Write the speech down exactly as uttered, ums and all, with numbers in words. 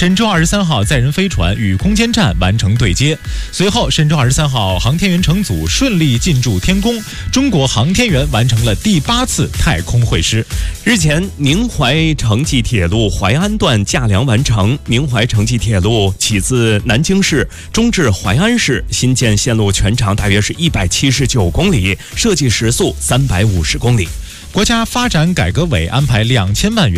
神舟二十三号载人飞船与空间站完成对接。随后，神舟二十三号航天员乘组顺利进驻天宫，中国航天员完成了第八次太空会师。 日前，宁淮城际铁路淮安段架梁完成。宁淮城际铁路起自南京市，中至淮安市，新建线路全长大约是一百七十九公里，设计时速三百五十公里。 国家发展改革委安排两千万元。